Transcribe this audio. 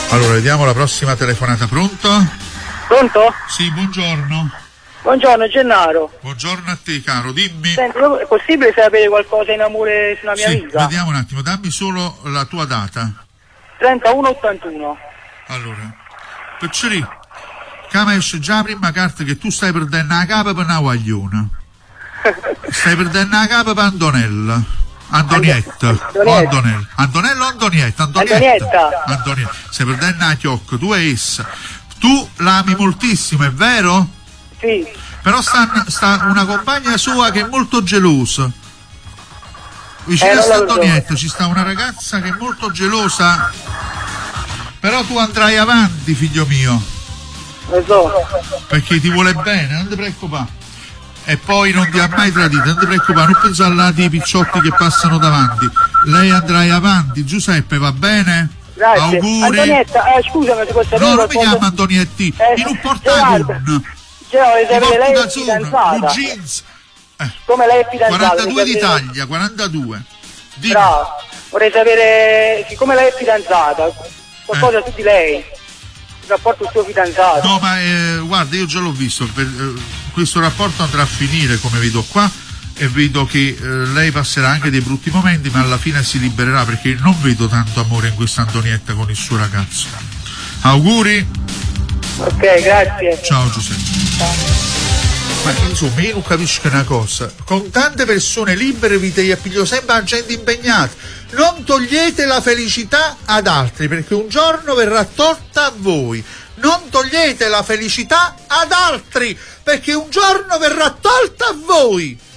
Allora, vediamo la prossima telefonata. Pronto? Pronto? Sì, buongiorno. Buongiorno Gennaro. Buongiorno a te, caro, dimmi. Senti, è possibile sapere qualcosa in amore sulla mia vita? Vediamo un attimo, dammi solo la tua data. 3181. Allora, Picciri, come esce già la prima carta che tu stai perdendo la capa per una guagliona. Stai perdendo la capa per Antonella. Antonietta. O Antonella. Antonella o Antonietta? Antonietta. Antonietta. Stai perdendo la chiocca, tu e essa. Tu l'ami moltissimo, è vero? Sì. Però sta una compagna sua che è molto gelosa. Vicino a Antonietta ci sta una ragazza che è molto gelosa. Però tu andrai avanti, figlio mio. Lo so. Perché ti vuole bene, non ti preoccupare. E poi non ti ha mai tradito, non ti preoccupare, non pensare là dei picciotti che passano davanti. Lei andrai avanti, Giuseppe, va bene? Grazie. Auguri. Antonietta, scusami, ti posso No, non mi chiama Antonietti, in un portagon. Lei è fidanzata. Jeans. Come lei è fidanzata? 42 d'Italia, 42. Dimmi. Bravo. Vorrei sapere, siccome lei è fidanzata, qualcosa su di lei, il rapporto del suo fidanzato. No, ma guarda, io già l'ho visto, questo rapporto andrà a finire, come vedo qua, e vedo che lei passerà anche dei brutti momenti, ma alla fine si libererà, perché non vedo tanto amore in questa Antonietta con il suo ragazzo. Auguri. Ok, grazie. Ciao Giuseppe. Ma insomma, io non capisco una cosa: con tante persone libere vi te appiglio sempre a gente impegnata. Non togliete la felicità ad altri, perché un giorno verrà tolta a voi. Non togliete la felicità ad altri, perché un giorno verrà tolta a voi.